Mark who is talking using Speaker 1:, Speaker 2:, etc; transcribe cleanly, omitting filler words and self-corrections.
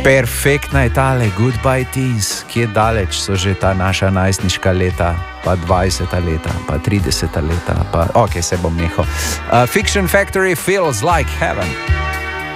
Speaker 1: Perfektna je tale, Goodbye Teens, kje daleč so že ta naša najstniška leta, pa 20 leta, pa 30 leta, pa ok, se bom nehal. Fiction Factory feels like heaven.